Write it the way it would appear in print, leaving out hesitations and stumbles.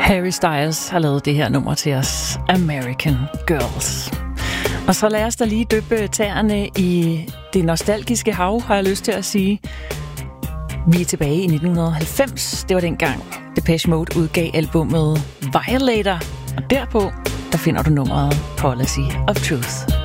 Harry Styles har lavet det her nummer til os, American Girls. Og så lad os da lige dyppe tæerne i det nostalgiske hav, har jeg lyst til at sige. Vi er tilbage i 1990. Det var dengang Depeche Mode udgav albumet Violator. Og derpå, der finder du nummeret Policy of Truth.